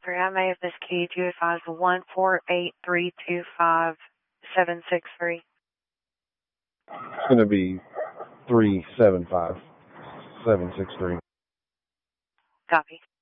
3, I may have miskeyed you. Advise 148325763. It's going to be 375763. Copy.